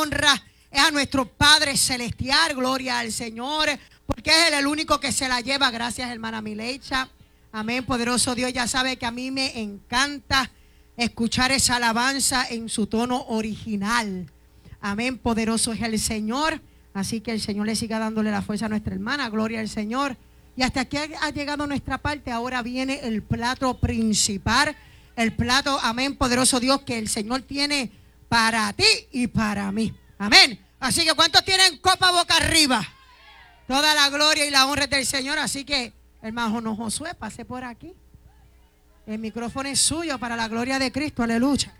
honra es a nuestro Padre Celestial, gloria al Señor, porque es Él el único que se la lleva. Gracias, hermana Mileicha. Amén, poderoso Dios, ya sabe que a mí me encanta escuchar esa alabanza en su tono original. Amén, poderoso es el Señor. Así que el Señor le siga dándole la fuerza a nuestra hermana, gloria al Señor. Y hasta aquí ha llegado nuestra parte. Ahora viene el plato principal, el plato, amén, poderoso Dios, que el Señor tiene para ti y para mí. Amén. Así que ¿cuántos tienen copa boca arriba? Toda la gloria y la honra es del Señor. Así que, hermano Josué, pase por aquí. El micrófono es suyo para la gloria de Cristo. Aleluya.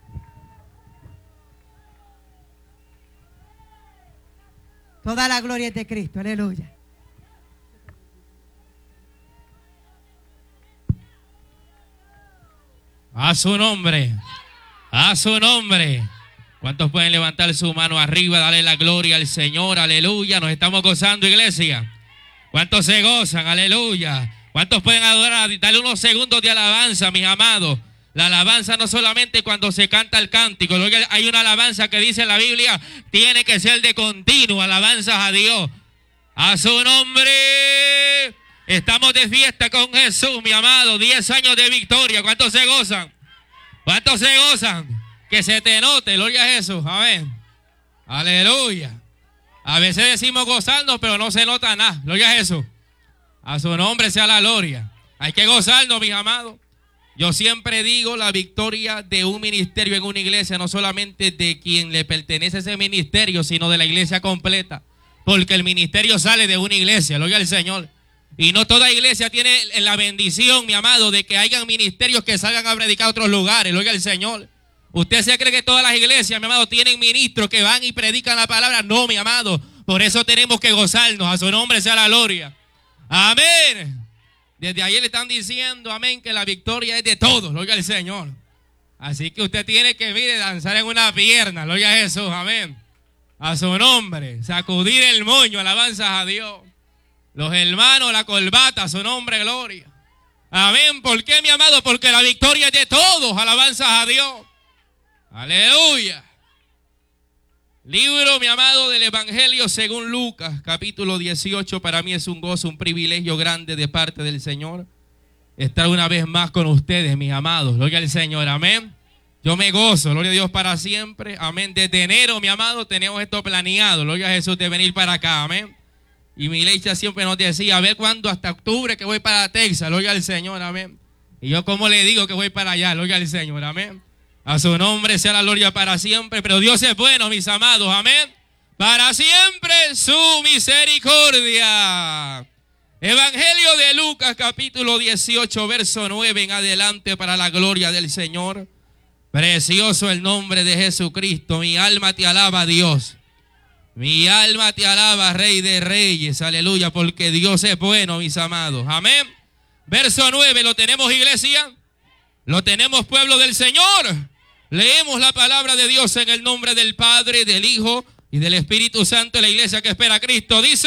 Toda la gloria es de Cristo. Aleluya. A su nombre. A su nombre. ¿Cuántos pueden levantar su mano arriba? Dale la gloria al Señor. Aleluya. Nos estamos gozando, iglesia. ¿Cuántos se gozan? Aleluya. ¿Cuántos pueden adorar? Dale unos segundos de alabanza, mis amados. La alabanza no solamente cuando se canta el cántico. Hay una alabanza que dice en la Biblia, tiene que ser de continuo. Alabanzas a Dios. A su nombre. Estamos de fiesta con Jesús, mi amado. 10 años de victoria. ¿Cuántos se gozan? ¿Cuántos se gozan? Que se te note. Gloria a Jesús. Amén. Aleluya. A veces decimos gozarnos, pero no se nota nada. Gloria a Jesús. A su nombre sea la gloria. Hay que gozarnos, mis amados. Yo siempre digo, la victoria de un ministerio en una iglesia no solamente de quien le pertenece ese ministerio, sino de la iglesia completa. Porque el ministerio sale de una iglesia, gloria al Señor. Y no toda iglesia tiene la bendición, mi amado, de que hayan ministerios que salgan a predicar a otros lugares, gloria al Señor. ¿Usted se cree que todas las iglesias, mi amado, tienen ministros que van y predican la palabra? No, mi amado. Por eso tenemos que gozarnos. A su nombre sea la gloria. Amén. Desde ayer le están diciendo, amén, que la victoria es de todos, gloria al Señor. Así que usted tiene que, mire, danzar en una pierna, gloria a Jesús, amén. A su nombre, sacudir el moño, alabanzas a Dios. Los hermanos, la corbata, a su nombre, gloria. Amén. ¿Por qué, mi amado? Porque la victoria es de todos, alabanzas a Dios. Aleluya. Libro, mi amado, del Evangelio según Lucas, capítulo 18. Para mí es un gozo, un privilegio grande de parte del Señor estar una vez más con ustedes, mis amados. Gloria al Señor, amén. Yo me gozo, gloria a Dios para siempre, amén. Desde enero, mi amado, tenemos esto planeado, gloria a Jesús, de venir para acá, amén. Y Mileicha siempre nos decía, a ver cuándo, hasta octubre que voy para Texas, gloria al Señor, amén. Y yo como le digo que voy para allá, gloria al Señor, amén. A su nombre sea la gloria para siempre. Pero Dios es bueno, mis amados, amén. Para siempre su misericordia. Evangelio de Lucas, capítulo 18, verso 9 en adelante, para la gloria del Señor. Precioso el nombre de Jesucristo. Mi alma te alaba, Dios. Mi alma te alaba, Rey de Reyes. Aleluya, porque Dios es bueno, mis amados. Amén. Verso 9, ¿lo tenemos, iglesia? ¿Lo tenemos, pueblo del Señor? Leemos la palabra de Dios en el nombre del Padre, del Hijo y del Espíritu Santo. La iglesia que espera a Cristo dice,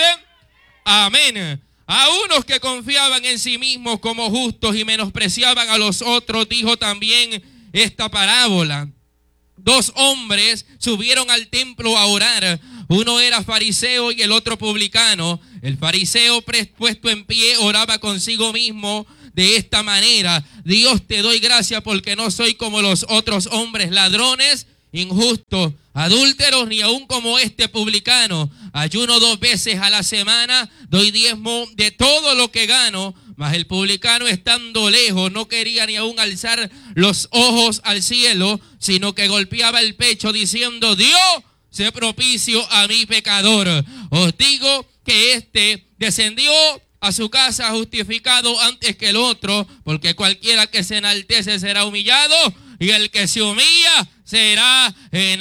amén. A unos que confiaban en sí mismos como justos y menospreciaban a los otros, dijo también esta parábola. 2 hombres subieron al templo a orar. Uno era fariseo y el otro publicano. El fariseo, puesto en pie, oraba consigo mismo de esta manera: Dios, te doy gracias porque no soy como los otros hombres, ladrones, injustos, adúlteros, ni aun como este publicano. Ayuno 2 veces a la semana, doy diezmo de todo lo que gano. Mas el publicano, estando lejos, no quería ni aun alzar los ojos al cielo, sino que golpeaba el pecho diciendo: Dios, sé propicio a mi pecador. Os digo que este descendió a su casa justificado antes que el otro, porque cualquiera que se enaltece será humillado, y el que se humilla será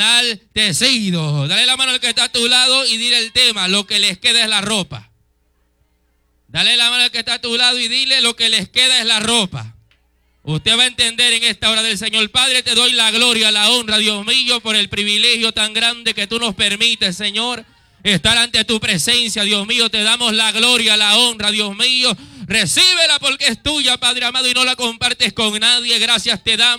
enaltecido. Dale la mano al que está a tu lado y dile el tema: lo que les queda es la ropa. Dale la mano al que está a tu lado y dile: lo que les queda es la ropa. Usted va a entender en esta hora del Señor. Padre, te doy la gloria, la honra, Dios mío, por el privilegio tan grande que tú nos permites, Señor, estar ante tu presencia, Dios mío. Te damos la gloria, la honra, Dios mío. Recíbela porque es tuya, Padre amado, y no la compartes con nadie. Gracias te damos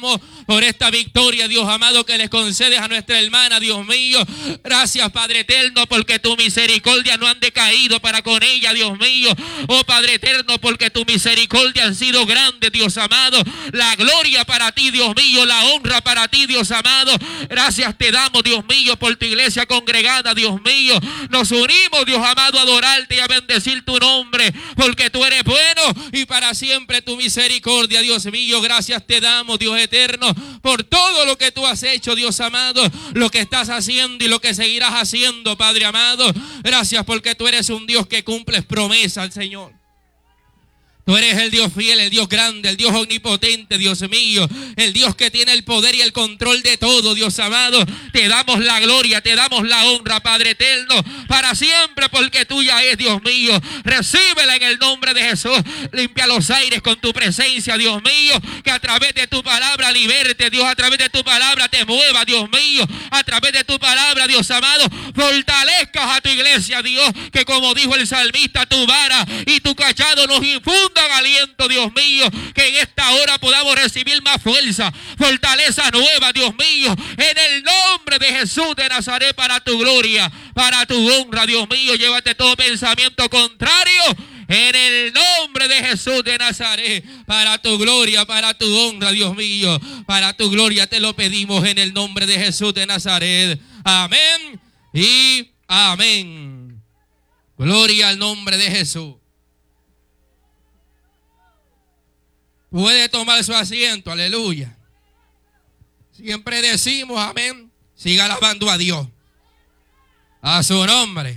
por esta victoria, Dios amado, que les concedes a nuestra hermana, Dios mío. Gracias, Padre eterno, porque tu misericordia no han decaído para con ella, Dios mío. Oh Padre eterno, porque tu misericordia han sido grande, Dios amado. La gloria para ti, Dios mío, la honra para ti, Dios amado. Gracias te damos, Dios mío, por tu iglesia congregada, Dios mío. Nos unimos, Dios amado, a adorarte y a bendecir tu nombre, porque tú eres bueno y para siempre tu misericordia, Dios mío. Gracias te damos, Dios eterno, por todo lo que tú has hecho, Dios amado, lo que estás haciendo y lo que seguirás haciendo, Padre amado. Gracias porque tú eres un Dios que cumples promesas, Señor. Tú eres el Dios fiel, el Dios grande, el Dios omnipotente, Dios mío. El Dios que tiene el poder y el control de todo, Dios amado. Te damos la gloria, te damos la honra, Padre eterno, para siempre, porque tuya es, Dios mío. Recíbela en el nombre de Jesús. Limpia los aires con tu presencia, Dios mío. Que a través de tu palabra liberte, Dios. A través de tu palabra te mueva, Dios mío. A través de tu palabra, Dios amado, fortalezcas a tu iglesia, Dios. Que como dijo el salmista, tu vara y tu cachado nos infundan aliento, Dios mío, que en esta hora podamos recibir más fuerza, fortaleza nueva, Dios mío, en el nombre de Jesús de Nazaret, para tu gloria, para tu honra, Dios mío. Llévate todo pensamiento contrario en el nombre de Jesús de Nazaret, para tu gloria, para tu honra, Dios mío, para tu gloria te lo pedimos en el nombre de Jesús de Nazaret. Amén y amén. Gloria al nombre de Jesús. Puede tomar su asiento, aleluya. Siempre decimos amén. Siga alabando a Dios, a su nombre.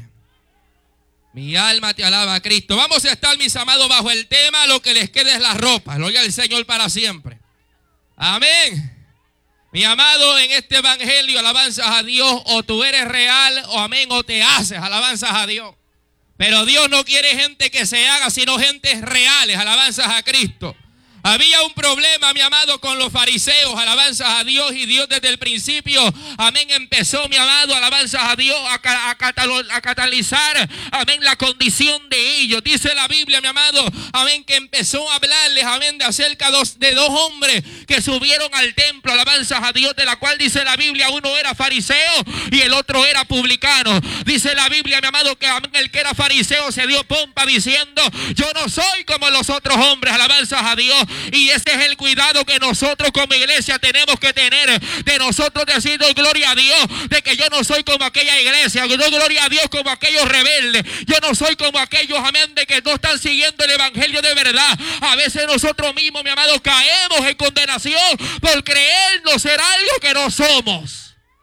Mi alma te alaba a Cristo. Vamos a estar, mis amados, bajo el tema: lo que les quede es la ropa. Gloria al Señor para siempre. Amén. Mi amado, en este evangelio, alabanzas a Dios. O tú eres real, o amén, o te haces alabanzas a Dios. Pero Dios no quiere gente que se haga, sino gentes reales, alabanzas a Cristo. Había un problema, mi amado, con los fariseos, alabanzas a Dios, y Dios desde el principio, amén, empezó, mi amado, alabanzas a Dios, a catalizar, amén, la condición de ellos. Dice la Biblia, mi amado, amén, que empezó a hablarles, amén, de acerca de dos hombres que subieron al templo, alabanzas a Dios, de la cual dice la Biblia, uno era fariseo y el otro era publicano. Dice la Biblia, mi amado, que amén, el que era fariseo se dio pompa diciendo: yo no soy como los otros hombres, alabanzas a Dios. Y ese es el cuidado que nosotros como iglesia tenemos que tener, de nosotros decir: doy gloria a Dios de que yo no soy como aquella iglesia, doy gloria a Dios como aquellos rebeldes, yo no soy como aquellos, amén, de que no están siguiendo el evangelio de verdad. A veces nosotros mismos, mi amado, caemos en condenación por creernos ser algo que no somos.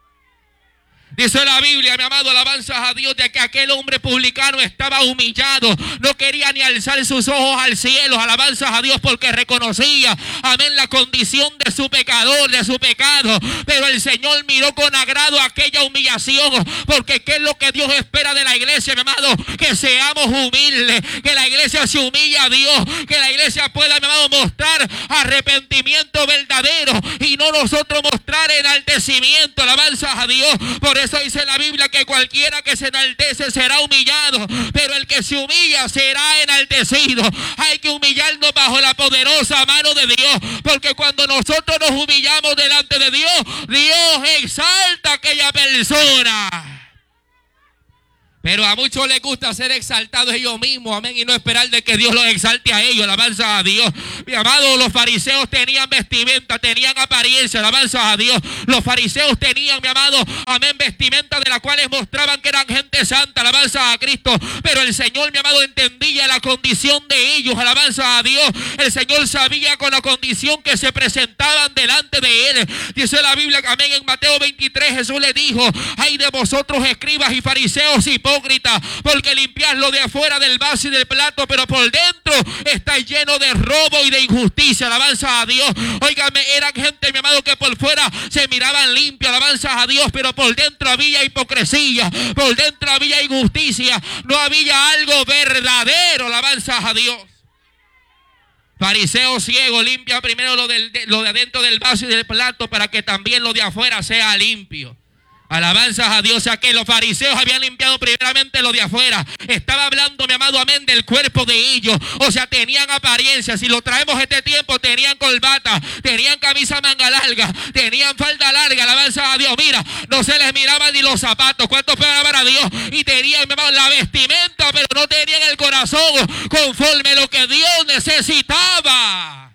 Dice la Biblia, mi amado, alabanzas a Dios, de que aquel hombre publicano estaba humillado, no quería ni alzar sus ojos al cielo, alabanzas a Dios, porque reconocía, amén, la condición de su pecador, de su pecado. Pero el Señor miró con agrado aquella humillación, porque ¿qué es lo que Dios espera de la iglesia, mi amado? Que seamos humildes, que la iglesia se humille a Dios, que la iglesia pueda, mi amado, mostrar arrepentimiento verdadero y no nosotros mostrar enaltecimiento, alabanzas a Dios. Por eso dice la Biblia que cualquiera que se enaltece será humillado, pero el que se humilla será enaltecido. Hay que humillarnos bajo la poderosa mano de Dios, porque cuando nosotros nos humillamos delante de Dios, Dios exalta a aquella persona. Pero a muchos les gusta ser exaltados ellos mismos, amén, y no esperar de que Dios los exalte a ellos, alabanza a Dios. Mi amado, los fariseos tenían vestimenta, tenían apariencia, alabanza a Dios. Los fariseos tenían, mi amado, amén, vestimenta de las cuales mostraban que eran gente santa, alabanza a Cristo. Pero el Señor, mi amado, entendía la condición de ellos, alabanza a Dios. El Señor sabía con la condición que se presentaban delante de Él. Dice la Biblia, amén, en Mateo 23 Jesús le dijo: ay de vosotros, escribas y fariseos hipócritas, porque limpiáis lo de afuera del vaso y del plato, pero por dentro estáis lleno de robo y de injusticia, alabanza a Dios. Óigame, eran gente, mi amado, que por fuera se miraban limpios, alabanza a Dios, pero por dentro había hipocresía, por dentro había injusticia, no había algo verdadero, alabanza a Dios. Fariseo ciego, limpia primero lo de adentro del vaso y del plato, para que también lo de afuera sea limpio. Alabanzas a Dios. O sea que los fariseos habían limpiado primeramente lo de afuera. Estaba hablando, mi amado, amén, del cuerpo de ellos. O sea, tenían apariencia. Si lo traemos este tiempo, tenían corbata, tenían camisa manga larga, tenían falda larga. Alabanzas a Dios. Mira, no se les miraban ni los zapatos. ¿Cuántos pueden alabar a Dios? Y tenían, mi amado, la vestimenta, pero no tenían el corazón conforme a lo que Dios necesitaba.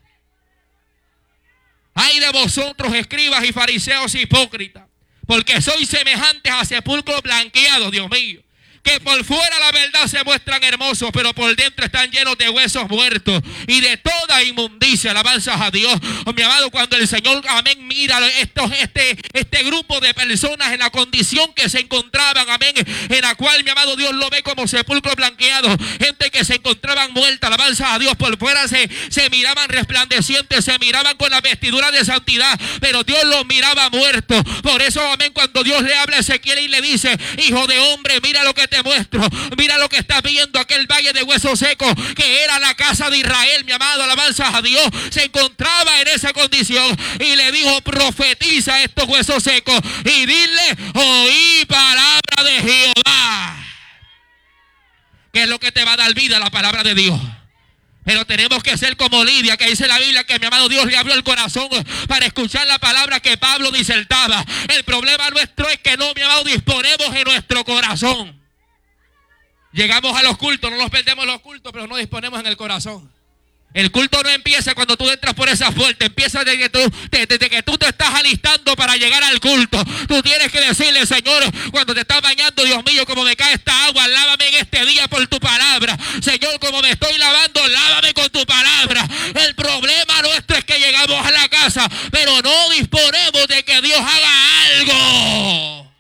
Ay de vosotros, escribas y fariseos hipócritas, porque sois semejantes a sepulcros blanqueados, Dios mío, que por fuera la verdad se muestran hermosos, pero por dentro están llenos de huesos muertos y de toda inmundicia. Alabanzas a Dios. Oh, mi amado, cuando el Señor, amén, mira este grupo de personas en la condición que se encontraban, amén, en la cual, mi amado, Dios lo ve como sepulcros blanqueados, gente que se encontraban muerta. Alabanzas a Dios. Por fuera se miraban resplandecientes, se miraban con la vestidura de santidad, pero Dios los miraba muertos. Por eso, amén, cuando Dios le habla a Ezequiel y le dice: hijo de hombre, mira lo que te muestro, mira lo que estás viendo, aquel valle de huesos secos que era la casa de Israel, mi amado, alabanzas a Dios, se encontraba en esa condición y le dijo: profetiza a estos huesos secos y dile: oí palabra de Jehová. ¿Qué es lo que te va a dar vida? La palabra de Dios. Pero tenemos que ser como Lidia, que dice la Biblia que mi amado Dios le abrió el corazón para escuchar la palabra que Pablo disertaba. El problema nuestro es que no, mi amado, disponemos en nuestro corazón. Llegamos a los cultos, no nos perdemos los cultos, pero no disponemos en el corazón. El culto no empieza cuando tú entras por esa puerta, empieza desde que tú te estás alistando para llegar al culto. Tú tienes que decirle: Señor, cuando te estás bañando, Dios mío, como me cae esta agua, lávame en este día por tu palabra. Señor, como me estoy lavando, lávame con tu palabra. El problema nuestro es que llegamos a la casa, pero no disponemos de que Dios haga algo.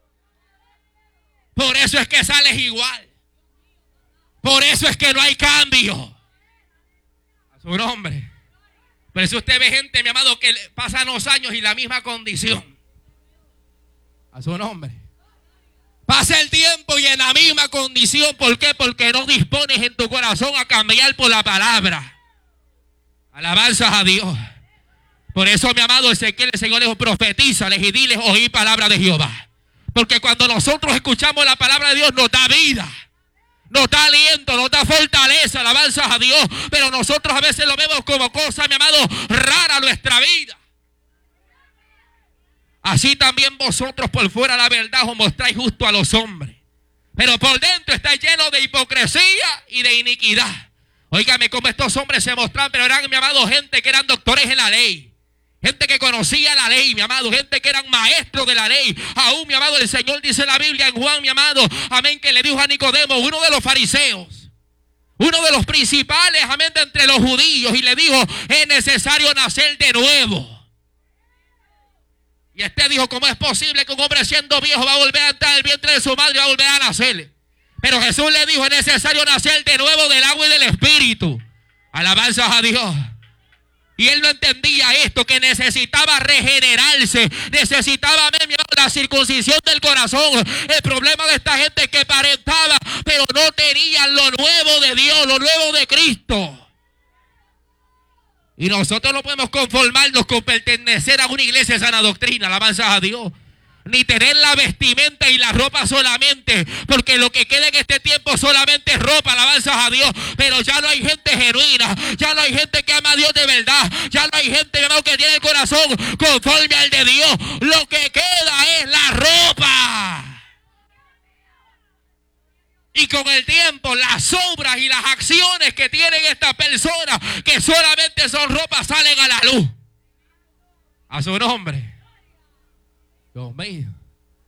Por eso es que sales igual. Por eso es que no hay cambio. A su nombre. Pero si usted ve gente, mi amado, que pasan los años y la misma condición. A su nombre. Pasa el tiempo y en la misma condición. ¿Por qué? Porque no dispones en tu corazón a cambiar por la palabra. Alabanzas a Dios. Por eso, mi amado Ezequiel, el Señor les profetízales y diles: oí palabra de Jehová. Porque cuando nosotros escuchamos la palabra de Dios, nos da vida, nos da aliento, nos da fortaleza. Alabanzas a Dios. Pero nosotros a veces lo vemos como cosa, mi amado, rara en nuestra vida. Así también vosotros por fuera la verdad os mostráis justo a los hombres, pero por dentro estáis llenos de hipocresía y de iniquidad. Óigame cómo estos hombres se mostraban, pero eran, mi amado, gente que eran doctores en la ley. Gente que conocía la ley, mi amado. Gente que eran maestros de la ley. Aún, mi amado, el Señor dice en la Biblia en Juan, mi amado, amén, que le dijo a Nicodemo, uno de los fariseos, uno de los principales, amén, de entre los judíos, y le dijo: es necesario nacer de nuevo. Y este dijo: ¿cómo es posible que un hombre siendo viejo va a volver a entrar en el vientre de su madre y va a volver a nacer? Pero Jesús le dijo: es necesario nacer de nuevo del agua y del Espíritu. Alabanzas a Dios. Y él no entendía esto, que necesitaba regenerarse, necesitaba la circuncisión del corazón. El problema de esta gente es que aparentaba, pero no tenían lo nuevo de Dios, lo nuevo de Cristo. Y nosotros no podemos conformarnos con pertenecer a una iglesia de sana doctrina, alabanzas a Dios, ni tener la vestimenta y la ropa solamente, porque lo que queda en este tiempo solamente es ropa, alabanzas a Dios. Pero ya no hay gente genuina, ya no hay gente que ama a Dios de verdad, ya no hay gente, hermano, que tiene el corazón conforme al de Dios. Lo que queda es la ropa. Y con el tiempo, las obras y las acciones que tienen estas personas, que solamente son ropas, salen a la luz. A su nombre. Dios mío.